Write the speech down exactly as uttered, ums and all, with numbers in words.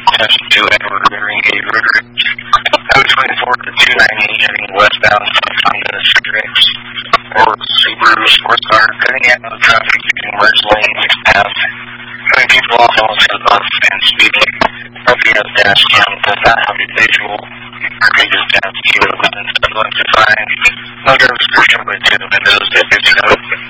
Dash two Edward Rotary Gate Rotary. Highway twenty-four to two ninety heading westbound from Honda Citrix or Subaru Sports Car cutting out of traffic using merge lane path. Cutting people off almost to the bus and speeding. R P S dash cam does not have a visual. R P S dash zero eleven seven one two five. No driver restriction with two windows at fifty-nine.